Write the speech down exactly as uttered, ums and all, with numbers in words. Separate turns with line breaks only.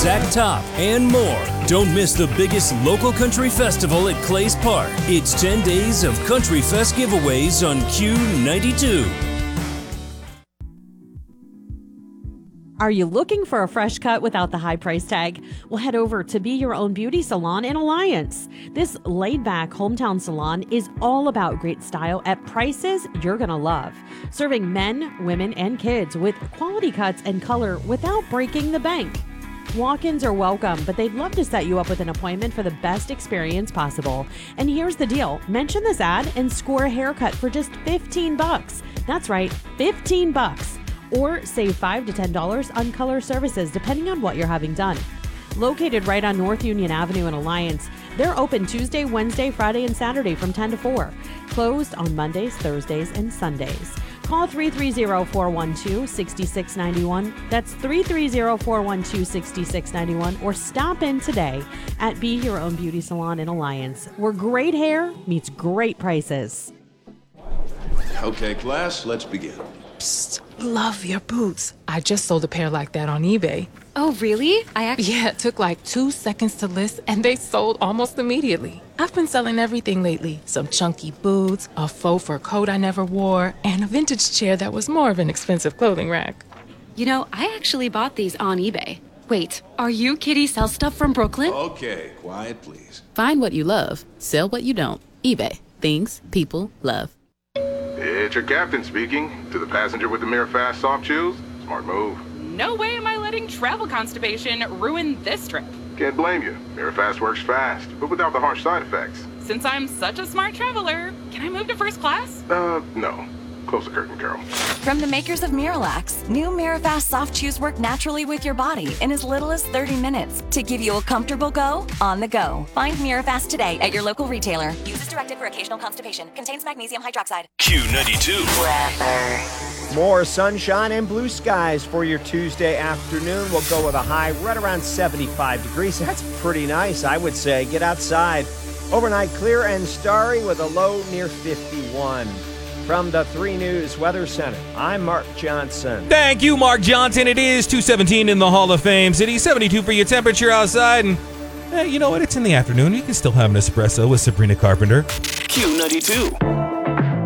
Zach Top, and more. Don't miss the biggest local country festival at Clays Park. It's ten days of Country Fest giveaways on Q ninety-two.
Are you looking for a fresh cut without the high price tag? Well, head over to Be Your Own Beauty Salon in Alliance. This laid-back hometown salon is all about great style at prices you're going to love. Serving men, women, and kids with quality cuts and color without breaking the bank. Walk-ins are welcome, but they'd love to set you up with an appointment for the best experience possible. And here's the deal. Mention this ad and score a haircut for just fifteen bucks. That's right, fifteen bucks. Or save five to ten dollars on color services, depending on what you're having done. Located right on North Union Avenue in Alliance, they're open Tuesday, Wednesday, Friday, and Saturday from ten to four. Closed on Mondays, Thursdays, and Sundays. Call three three zero, four one two, six six nine one. That's three three zero, four one two, six six nine one. Or stop in today at Be Your Own Beauty Salon in Alliance, where great hair meets great prices.
Okay, class, let's begin.
Psst, love your boots. I just sold a pair like that on eBay.
Oh, really? I actually...
Yeah, it took like two seconds to list, and they sold almost immediately. I've been selling everything lately. Some chunky boots, a faux fur coat I never wore, and a vintage chair that was more of an expensive clothing rack.
You know, I actually bought these on eBay. Wait, are you Kitty Sell Stuff from Brooklyn?
Okay, quiet, please.
Find what you love. Sell what you don't. eBay. Things people love.
It's your captain speaking. To the passenger with the Mirror Fast soft chews, smart move.
No way am I letting travel constipation ruin this trip.
Can't blame you. Mirror Fast works fast, but without the harsh side effects.
Since I'm such a smart traveler, can I move to first class?
Uh, no. Close the curtain, girl.
From the makers of Miralax, new Mirafast soft chews work naturally with your body in as little as thirty minutes to give you a comfortable go on the go. Find Mirafast today at your local retailer. Use as directed for occasional constipation. Contains magnesium hydroxide.
Q ninety-two.
More sunshine and blue skies for your Tuesday afternoon. We'll go with a high right around seventy-five degrees. That's pretty nice, I would say. Get outside. Overnight clear and starry with a low near fifty-one. From the three News Weather Center, I'm Mark Johnson.
Thank you, Mark Johnson. It is two seventeen in the Hall of Fame City, seventy-two for your temperature outside. And hey, you know what? It's in the afternoon. You can still have an espresso with Sabrina Carpenter.
Q ninety-two.